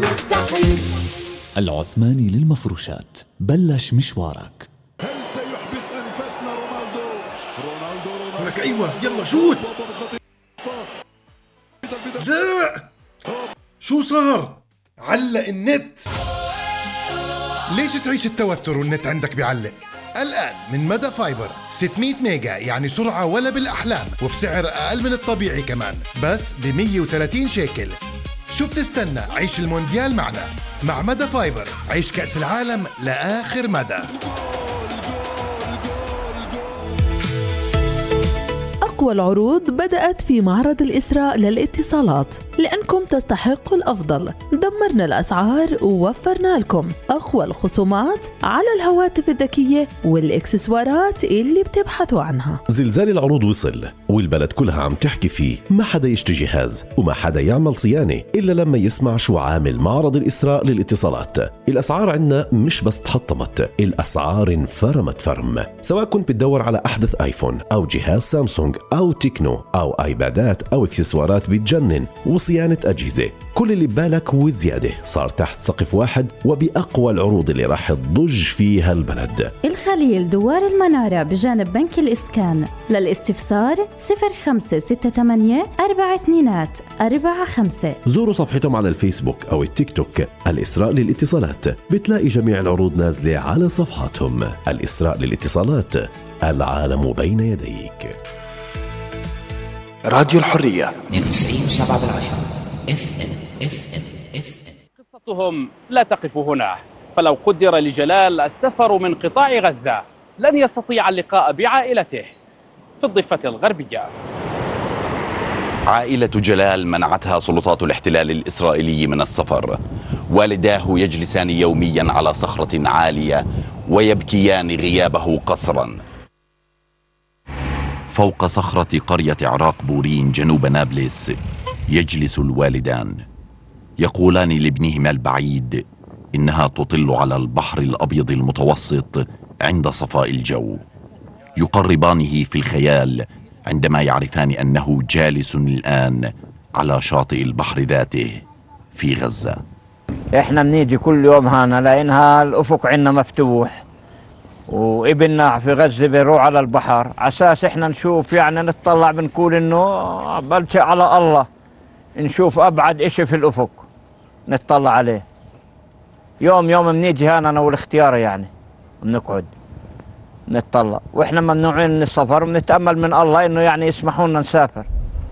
مستحيل. العثماني للمفروشات، بلش مشوارك. هل سيحبس أنفسنا رونالدو؟ لك أيوة يلا شوت. لا شو صار؟ علق النت. ليش تعيش التوتر والنت عندك بيعلق؟ الآن من مدى فايبر 600 ميجا، يعني سرعة ولا بالأحلام، وبسعر أقل من الطبيعي كمان، بس ب 130 شيكل. شو بتستنى؟ عيش المونديال معنا. مع مدى فايبر عيش كأس العالم لآخر مدى. أقوى العروض بدأت في معرض الإسراء للاتصالات، لأنكم تستحقوا الأفضل. دمرنا الأسعار ووفرنا لكم أقوى الخصومات على الهواتف الذكية والإكسسوارات اللي بتبحثوا عنها. زلزال العروض وصل والبلد كلها عم تحكي فيه. ما حدا يشتري جهاز وما حدا يعمل صيانة إلا لما يسمع شو عامل معرض الإسراء للاتصالات. الأسعار عنا مش بس تحطمت، الأسعار انفرمت فرم. سواء كنت بتدور على أحدث آيفون أو جهاز سامسونج أو تكنو أو آيبادات أو إكسسوارات بتجنن وصيانة أجهزة، كل اللي ببالك وزيادة صار تحت سقف واحد وبأقوى العروض اللي راح تضج فيها البلد. الخليل دوار المنارة بجانب بنك الإسكان. للاستفسار 0568 4245. زوروا صفحتهم على الفيسبوك أو التيك توك الإسراء للاتصالات، بتلاقي جميع العروض نازلة على صفحاتهم. الإسراء للاتصالات، العالم بين يديك. راديو الحرية 92.7 FM. قصتهم لا تقف هنا، فلو قدر لجلال السفر من قطاع غزة لن يستطيع اللقاء بعائلته في الضفة الغربية. عائلة جلال منعتها سلطات الاحتلال الإسرائيلي من السفر. والداه يجلسان يوميا على صخرة عالية ويبكيان غيابه قسرا. فوق صخرة قرية عراق بورين جنوب نابلس يجلس الوالدان، يقولان لابنهما البعيد إنها تطل على البحر الأبيض المتوسط عند صفاء الجو. يقربانه في الخيال عندما يعرفان أنه جالس الآن على شاطئ البحر ذاته في غزة. إحنا بنيجي كل يوم هنا لأنها الأفق عنا مفتوح، وابننا في غزة بيروح على البحر عساس إحنا نشوف، يعني نطلع بنقول إنه بلجأ على الله، نشوف أبعد إشي في الأفق نطلع عليه. يوم بنيجي هنا أنا والاختيار، يعني بنقعد نطلع، وإحنا ممنوعين من السفر، بنتأمل من الله إنه يعني يسمحوا لنا نسافر.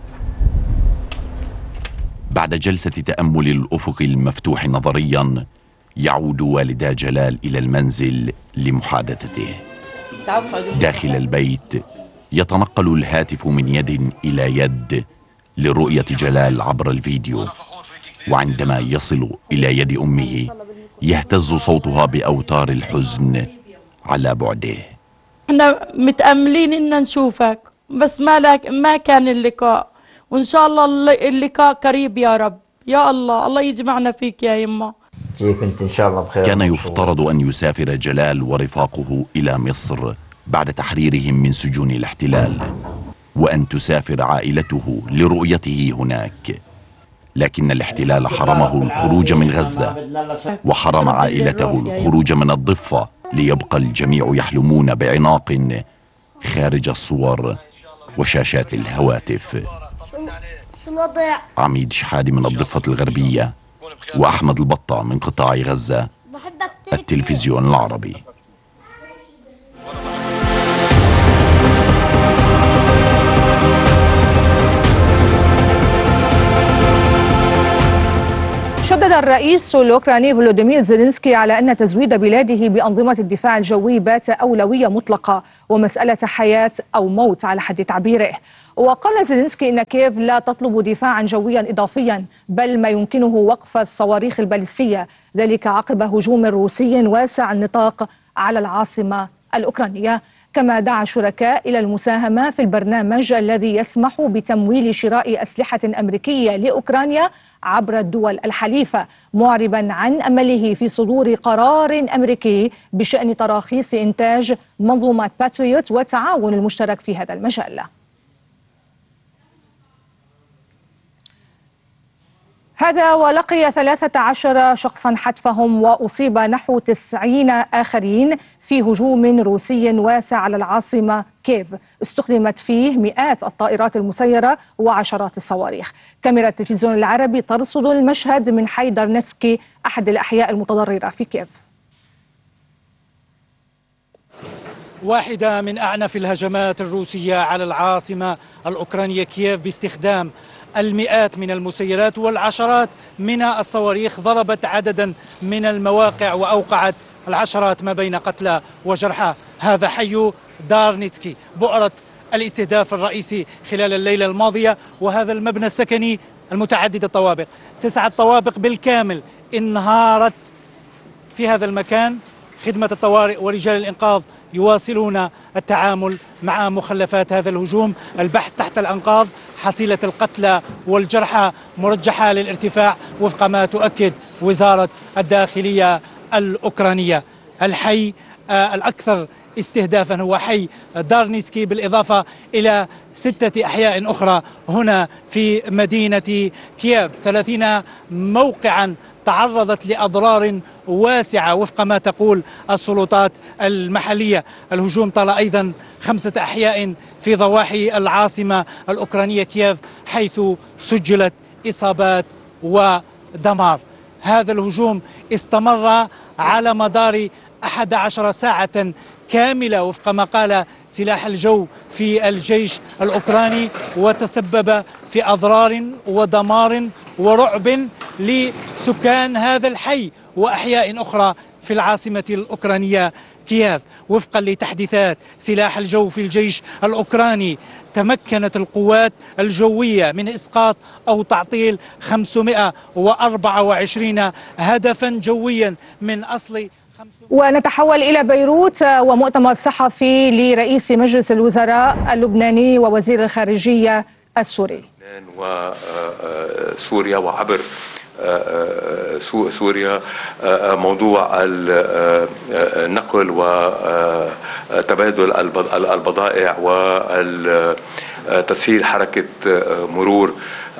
بعد جلسة تأمل الأفق المفتوح نظريا يعود والدا جلال إلى المنزل لمحادثته. داخل البيت يتنقل الهاتف من يد إلى يد لرؤية جلال عبر الفيديو، وعندما يصل إلى يد أمه يهتز صوتها بأوتار الحزن على بعده. احنا متأملين إن نشوفك، بس ما كان اللقاء، وإن شاء الله اللقاء قريب يا رب. يا الله يجمعنا فيك يا يما. كيف انت؟ ان شاء الله بخير. كان يفترض أن يسافر جلال ورفاقه إلى مصر بعد تحريرهم من سجون الاحتلال، وأن تسافر عائلته لرؤيته هناك، لكن الاحتلال حرمه الخروج من غزة وحرم عائلته الخروج من الضفة، ليبقى الجميع يحلمون بعناق خارج الصور وشاشات الهواتف. عميد شحادي من الضفة الغربية وأحمد البطة من قطاع غزة، التلفزيون العربي. شدد الرئيس الأوكراني فولوديمير زيلينسكي على أن تزويد بلاده بأنظمة الدفاع الجوي بات أولوية مطلقة ومسألة حياة أو موت على حد تعبيره. وقال زيلينسكي إن كييف لا تطلب دفاعا جويا إضافيا، بل ما يمكنه وقف الصواريخ البالستية، ذلك عقب هجوم روسي واسع النطاق على العاصمة الأوكرانية. كما دعا الشركاء إلى المساهمة في البرنامج الذي يسمح بتمويل شراء أسلحة أمريكية لأوكرانيا عبر الدول الحليفة، معربا عن أمله في صدور قرار أمريكي بشأن تراخيص إنتاج منظومة باتريوت والتعاون المشترك في هذا المجال. هذا ولقي 13 شخصا حتفهم وأصيب نحو 90 آخرين في هجوم روسي واسع على العاصمة كييف استخدمت فيه مئات الطائرات المسيرة وعشرات الصواريخ. كاميرا التلفزيون العربي ترصد المشهد من حي دارنتسكي أحد الأحياء المتضررة في كييف. واحدة من أعنف الهجمات الروسية على العاصمة الأوكرانية كييف باستخدام المئات من المسيرات والعشرات من الصواريخ ضربت عددا من المواقع وأوقعت العشرات ما بين قتلى وجرحى. هذا حي دارنتسكي بؤرة الاستهداف الرئيسي خلال الليلة الماضية، وهذا المبنى السكني المتعدد الطوابق 9 طوابق بالكامل انهارت في هذا المكان. خدمة الطوارئ ورجال الإنقاذ يواصلون التعامل مع مخلفات هذا الهجوم، البحث تحت الأنقاض. حصيلة القتلى والجرحى مرجحة للارتفاع وفق ما تؤكد وزارة الداخلية الأوكرانية. الحي الأكثر استهدافا هو حي دارنتسكي، بالإضافة إلى 6 أحياء أخرى هنا في مدينة كييف. 30 موقعا تعرضت لأضرار واسعة وفق ما تقول السلطات المحلية. الهجوم طال أيضا 5 أحياء في ضواحي العاصمة الأوكرانية كييف، حيث سجلت إصابات ودمار. هذا الهجوم استمر على مدار 11 ساعة كاملة وفق ما قال سلاح الجو في الجيش الأوكراني، وتسبب في أضرار ودمار ورعب لسكان هذا الحي وأحياء أخرى في العاصمة الأوكرانية كييف. وفقا لتحديثات سلاح الجو في الجيش الأوكراني، تمكنت القوات الجوية من إسقاط أو تعطيل 524 هدفا جويا من أصل. ونتحول إلى بيروت ومؤتمر صحفي لرئيس مجلس الوزراء اللبناني ووزير الخارجية السوري. وسوريا وعبر سوريا موضوع النقل وتبادل البضائع وتسهيل حركة مرور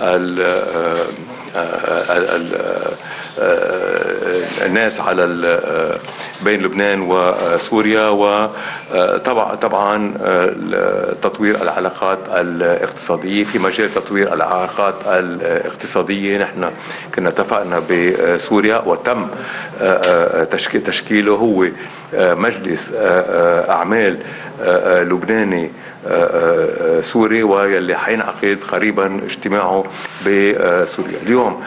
الناس على بين لبنان وسوريا، وطبعا تطوير العلاقات الاقتصادية. في مجال تطوير العلاقات الاقتصادية نحن كنا اتفقنا بسوريا وتم تشكيله هو مجلس أعمال لبناني سوري، ويلي حينعقد قريبا اجتماعه بسوريا. اليوم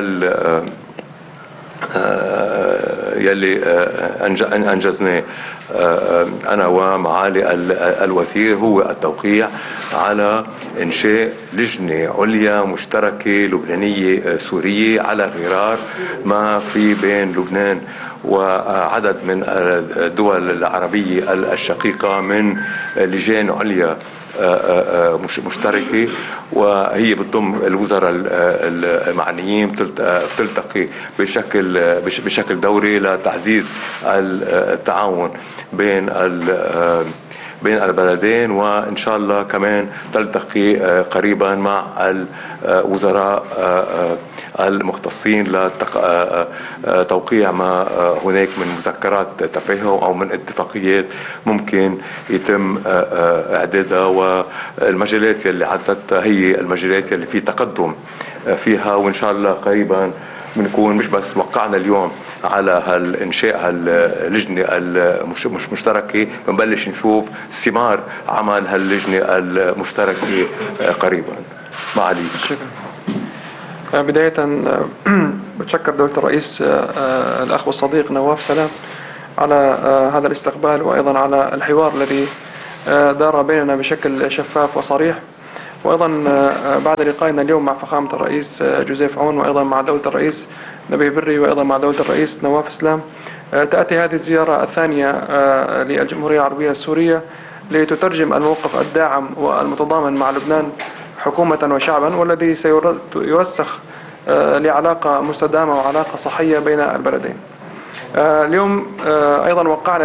يلي أنجزناه أنا ومعالي الوزير هو التوقيع على إنشاء لجنة عليا مشتركة لبنانية سورية على غرار ما في بين لبنان وعدد من الدول العربية الشقيقة من لجان عليا مشتركة، وهي بتضم الوزراء المعنيين بتلتقي بشكل دوري لتعزيز التعاون بين البلدين، وإن شاء الله كمان تلتقي قريبا مع الوزراء المختصين لتوقيع ما هناك من مذكرات تفاهم أو من اتفاقيات ممكن يتم إعدادها. والمجالات يلي عدتها هي المجالات يلي في تقدم فيها، وإن شاء الله قريبا بنكون مش بس وقعنا اليوم على هالإنشاء هاللجنة المشتركة، بنبلش نشوف ثمار عمل هاللجنة المشتركة قريبا. معالي. بداية بتشكر دولة الرئيس الأخ والصديق نواف سلام على هذا الاستقبال، وأيضا على الحوار الذي دار بيننا بشكل شفاف وصريح. وأيضا بعد لقائنا اليوم مع فخامة الرئيس جوزيف عون، وأيضا مع دولة الرئيس نبيه بري، وأيضا مع دولة الرئيس نواف سلام، تأتي هذه الزيارة الثانية للجمهورية العربية السورية لتترجم الموقف الداعم والمتضامن مع لبنان حكومة وشعبا، والذي سيرسخ لعلاقة مستدامة وعلاقة صحية بين البلدين. اليوم أيضا وقعنا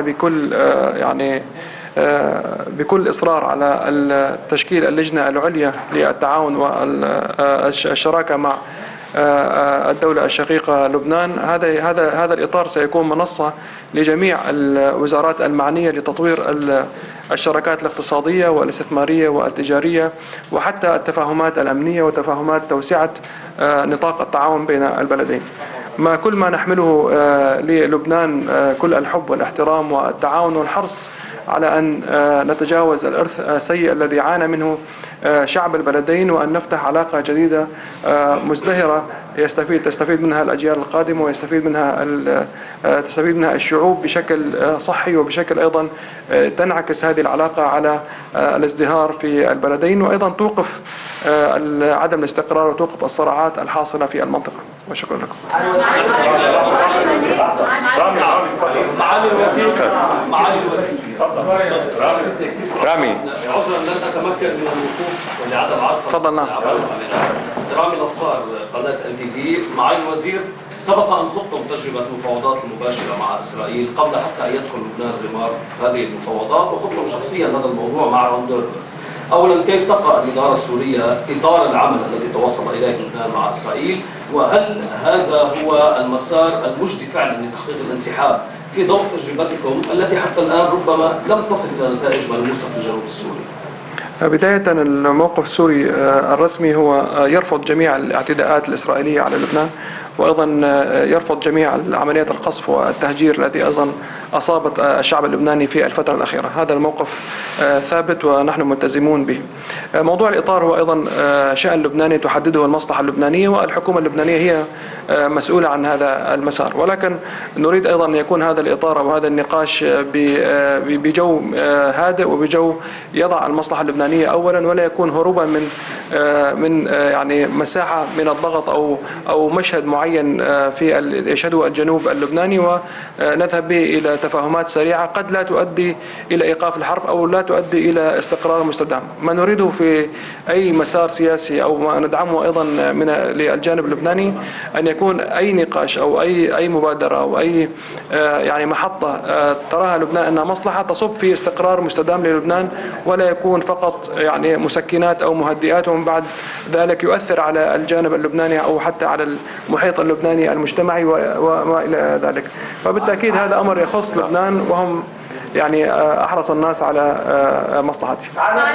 بكل إصرار على تشكيل اللجنة العليا للتعاون والشراكة مع الدولة الشقيقة لبنان. هذا الإطار سيكون منصة لجميع الوزارات المعنية لتطوير الشراكات الاقتصادية والاستثمارية والتجارية وحتى التفاهمات الأمنية وتفاهمات توسعة نطاق التعاون بين البلدين. كل ما نحمله للبنان كل الحب والاحترام والتعاون والحرص على أن نتجاوز الإرث السيء الذي عانى منه شعب البلدين، وأن نفتح علاقة جديدة مزدهرة تستفيد منها الأجيال القادمة وتستفيد منها الشعوب بشكل صحي، وبشكل أيضا تنعكس هذه العلاقة على الازدهار في البلدين، وأيضا توقف عدم الاستقرار وتوقف الصراعات الحاصلة في المنطقة. وشكرا لكم. رامي عذرا لن اتمكن من الوقوف لعدم عطف. تفضل. نعم. رامي نصار قناه NTV. معالي الوزير، سبق ان خضتم تجربه المفاوضات المباشره مع اسرائيل قبل حتى ان يدخل لبنان غمار هذه المفاوضات، وخضتم شخصيا هذا الموضوع مع راندر. اولا، كيف تقرا الاداره السوريه اطار العمل الذي توصل اليه لبنان مع اسرائيل؟ وهل هذا هو المسار المجدي فعلا لتحقيق الانسحاب في ضوء تجربتكم التي حتى الآن ربما لم تصل إلى نتائج ملموسة في الجنوب السوري؟ بداية، الموقف السوري الرسمي هو يرفض جميع الاعتداءات الإسرائيلية على لبنان، وأيضا يرفض جميع عمليات القصف والتهجير التي أيضا أصابت الشعب اللبناني في الفترة الأخيرة. هذا الموقف ثابت ونحن ملتزمون به. موضوع الإطار هو أيضا شأن لبناني تحدده المصلحة اللبنانية، والحكومة اللبنانية هي مسؤولة عن هذا المسار، ولكن نريد أيضا أن يكون هذا الإطار أو هذا النقاش بجو هادئ وبجو يضع المصلحة اللبنانية أولا، ولا يكون هروبا من يعني مساحة من الضغط أو مشهد معين في يشهده الجنوب اللبناني، ونذهب به إلى تفاهمات سريعة قد لا تؤدي إلى إيقاف الحرب أو لا تؤدي إلى استقرار مستدام. ما نريده في أي مسار سياسي أو ما ندعمه أيضا للجانب اللبناني أن يكون أي نقاش أو أي مبادرة أو أي يعني محطة تراها لبنان أنها مصلحة تصب في استقرار مستدام للبنان، ولا يكون فقط يعني مسكنات أو مهدئات ومن بعد ذلك يؤثر على الجانب اللبناني أو حتى على المحيط اللبناني المجتمعي وما إلى ذلك. فبالتأكيد هذا أمر يخص لبنان، وهم يعني أحرص الناس على مصلحته.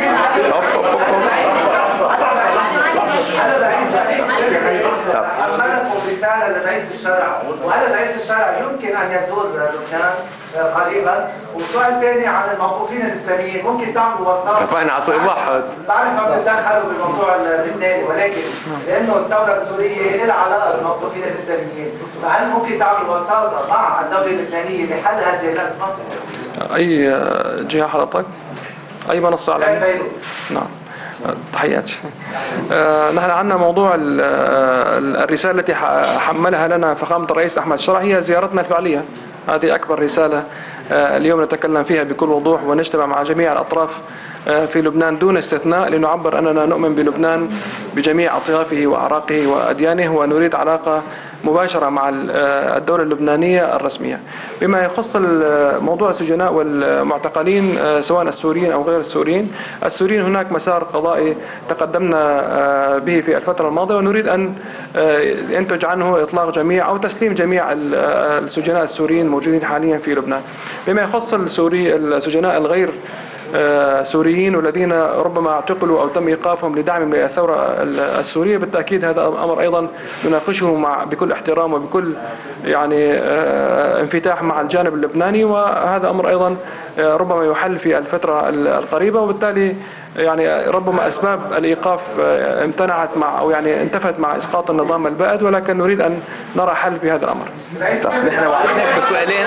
رسالة لرئيس الشرع، وهذا رئيس الشرع يمكن أن يزور لبنان قريبا. وسؤال ثاني عن الموقوفين الإسلاميين، ممكن تعملوا وساطة؟ اتفقنا على سؤال واحد. بعرف ما بتتدخلوا بالموضوع اللبناني، ولكن لأنه الثورة السورية لها علاقة بالموقوفين الإسلاميين، فهل ممكن تعملوا وساطة مع الدولة اللبنانية لحل هذه الأزمة؟ أي جهة حضرتك؟ أي منصة على؟ نعم. تحياتي. نحن عندنا موضوع الرسالة التي حملها لنا فخامة الرئيس أحمد شرع هي زيارتنا الفعلية. هذه أكبر رسالة اليوم نتكلم فيها بكل وضوح، ونجتمع مع جميع الأطراف في لبنان دون استثناء لنعبر أننا نؤمن بلبنان بجميع أطيافه وأعراقه وأديانه، ونريد علاقة مباشرة مع الدولة اللبنانية الرسمية. بما يخص موضوع السجناء والمعتقلين سواء السوريين أو غير السوريين، السوريين هناك مسار قضائي تقدمنا به في الفترة الماضية، ونريد أن ينتج عنه إطلاق جميع أو تسليم جميع السجناء السوريين الموجودين حاليا في لبنان. بما يخص السجناء الغير سوريين والذين ربما اعتقلوا أو تم إيقافهم لدعم الثورة السورية، بالتأكيد هذا أمر أيضا نناقشه بكل احترام وبكل يعني انفتاح مع الجانب اللبناني، وهذا أمر أيضا ربما يحل في الفترة القريبة، وبالتالي يعني ربما أسباب الإيقاف امتنعت مع أو يعني انتفت مع إسقاط النظام البائد، ولكن نريد أن نرى حل في هذا الأمر. نحن وعدناك بسؤالين.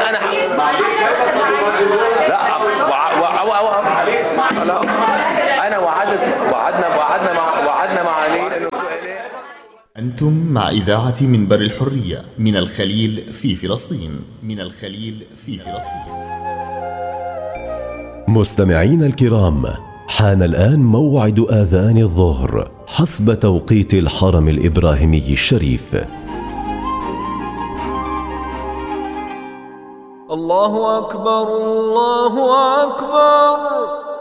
أنا وعدنا مع علي إنه سؤالين. أنتم مع إذاعة منبر الحرية من الخليل في فلسطين. مستمعين الكرام، حان الآن موعد آذان الظهر حسب توقيت الحرم الإبراهيمي الشريف. الله أكبر الله أكبر.